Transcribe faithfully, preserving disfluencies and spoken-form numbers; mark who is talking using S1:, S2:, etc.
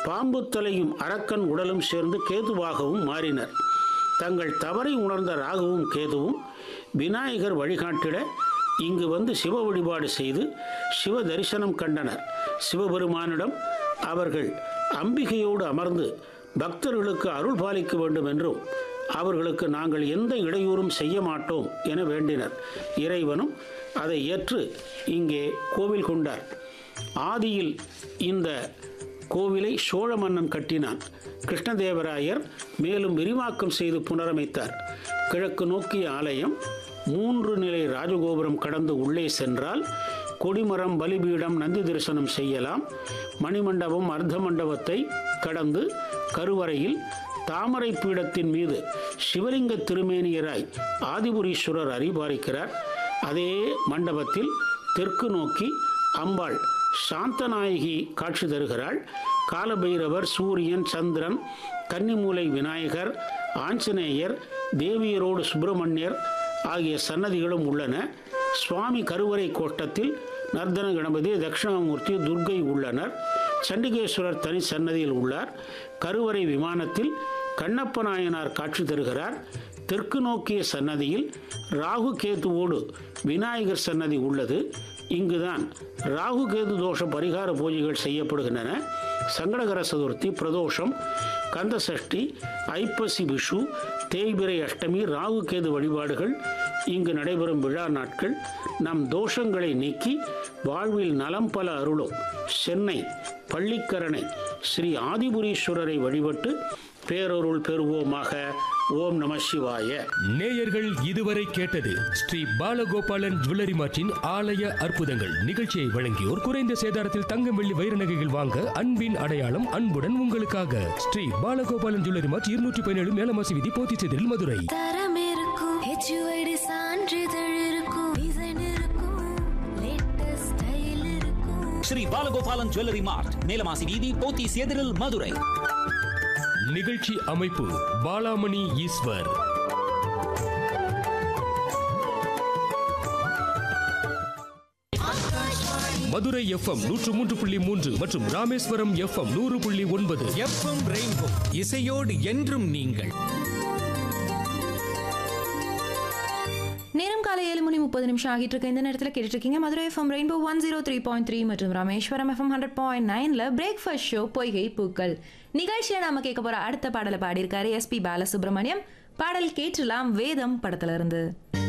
S1: பாம்பு தலையும் அரக்கன் உடலும் சேர்ந்து கேதுவாகவும் மாறினர். தங்கள் தவறை உணர்ந்த ராகுவும் கேதுவும் விநாயகர் வழிகாட்டிட இங்கு வந்து சிவ வழிபாடு செய்து சிவ தரிசனம் கண்டனர். சிவபெருமானிடம் அவர்கள் அம்பிகையோடு அமர்ந்து பக்தர்களுக்கு அருள் பாலிக்க வேண்டும் என்றும் அவர்களுக்கு நாங்கள் எந்த இடையூறும் செய்ய மாட்டோம் என வேண்டினர். இறைவனும் அதை ஏற்று இங்கே கோவில் கொண்டார். ஆதியில் இந்த கோவிலை சோழ மன்னன் கட்டினான். கிருஷ்ணதேவராயர் மேலும் விரிவாக்கம் செய்து புனரமைத்தார். கிழக்கு நோக்கிய ஆலயம் மூன்று நிலை ராஜகோபுரம் கடந்து உள்ளே சென்றால் கொடிமரம், பலிபீடம், நந்தி தரிசனம் செய்யலாம். மணிமண்டபம், அர்த்த மண்டபத்தை கடந்து கருவறையில் தாமரை பீடத்தின் மீது சிவலிங்க திருமேனியராய் ஆதிபுரீஸ்வரர் அரிபாரிக்கிறார். அதே மண்டபத்தில் தெற்கு நோக்கி அம்பாள் சாந்தநாயகி காட்சி தருகிறாள். காலபைரவர், சூரியன், சந்திரன், கன்னிமூலை விநாயகர், ஆஞ்சநேயர், தேவியரோடு சுப்பிரமணியர் ஆகிய சன்னதிகளும் உள்ளன. சுவாமி கருவறை கோஷ்டத்தில் நர்தன கணபதி, தட்சிணாமூர்த்தி, துர்க்கை உள்ளனர். சண்டிகேஸ்வரர் தனி சன்னதியில் உள்ளார். கருவறை விமானத்தில் கண்ணப்ப நாயனார் காட்சி தருகிறார். தெற்கு நோக்கிய சன்னதியில் ராகு கேதுவோடு விநாயகர் சன்னதி உள்ளது. இங்குதான் ராகு கேது தோஷ பரிகார பூஜைகள் செய்யப்படுகின்றன. சங்கடகர சதுர்த்தி, பிரதோஷம், கந்தசஷ்டி, ஐப்பசி விஷு, தேய்பிரை அஷ்டமி, ராகு கேது வழிபாடுகள் இங்கு நடைபெறும் விழா நாட்கள். நம் தோஷங்களை நீக்கி வாழ்வில் நலம் பல அருளும் சென்னை பள்ளிக்கரணை ஸ்ரீ ஆதிபுரீஸ்வரரை வழிபட்டு பேரருள் பெறுவோமாக. ஓம் நம சிவாய.
S2: நேயர்கள் இதுவரை கேட்டது ஸ்ரீ பாலகோபாலன் ஜுவல்லரி மார்ட்டின் ஆலய அற்புதங்கள் நிகழ்ச்சியை வழங்கியோர் குறைந்த சேதாரத்தில் தங்கம், வெள்ளி, வைர நகைகள் வாங்க அன்பின் அடையாளம் அன்புடன் உங்களுக்காக ஸ்ரீ பாலகோபாலன் ஜுவல்லரி மார்ட், இருநூற்றி பதினேழு மேலமாசி வீதி, போத்திச்சேரியில், மதுரை.
S3: தரம் இருக்கும், ஹெச்யூஐடி சான்றிதழ் இருக்கும், டிசைன் இருக்கும், லேட்டஸ்ட் ஸ்டைல் இருக்கும்.
S4: ஸ்ரீ பாலகோபாலன் ஜுவல்லரி மார்ட், மேலமாசி வீதி, போத்திச்சேரியில், மதுரை.
S2: நிகழ்ச்சி அமைப்பு பாலாமணி ஈஸ்வர். மதுரை எஃப்எம் நூற்று மூன்று புள்ளி மூன்று மற்றும் ராமேஸ்வரம் எஃப்எம் நூறு புள்ளி ஒன்பது.
S5: எஃப்எம் ரெயின்போ, இசையோடு என்றும் நீங்கள்.
S6: நேரம் காலை ஏழு மணி முப்பது நிமிஷம் ஆகிட்டு இருக்க இந்த நேரத்தில் கேட்டுட்டு இருக்கீங்க Madurai FM rainbow one zero three point three மற்றும் ராமேஸ்வரம் எஃப்எம் ஹண்ட்ரட் பாயிண்ட் நைன்ல பிரேக்ஃபாஸ்ட் ஷோ பொய்கை பூக்கள் நிகழ்ச்சியில் நாம கேட்க போற அடுத்த பாடலை பாடியிருக்காரு எஸ்பி பாலசுப்ரமணியம். பாடல் கேட்டுலாம் வேதம் படத்துல இருந்து.